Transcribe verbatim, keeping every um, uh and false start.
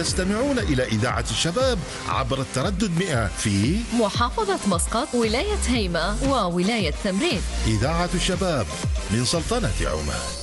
تستمعون إلى إذاعة الشباب عبر التردد مئة في محافظة مسقط، ولاية هيمة، وولاية تمرين. إذاعة الشباب من سلطنة عمان.